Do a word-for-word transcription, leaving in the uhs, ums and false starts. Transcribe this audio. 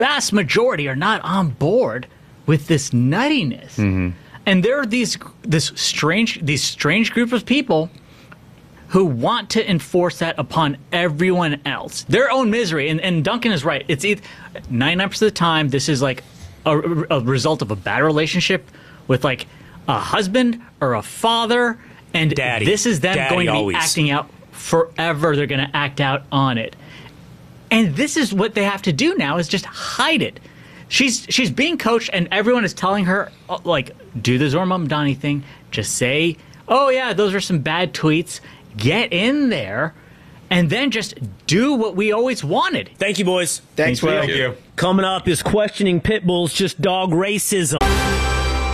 vast majority are not on board with this nuttiness. Mm-hmm. And there are these this strange these strange group of people who want to enforce that upon everyone else, their own misery. And, and Duncan is right. It's either ninety-nine percent of the time this is like a, a result of a bad relationship with like a husband or a father, and Daddy. this is them Daddy going to be always. acting out forever. They're going to act out on it. And this is what they have to do now, is just hide it. She's she's being coached, and everyone is telling her, like, do the Zora Mamdani thing. Just say, oh, yeah, those are some bad tweets. Get in there, and then just do what we always wanted. Thank you, boys. Thanks, Will. Thank you. Coming up is questioning pit bulls, just dog racism.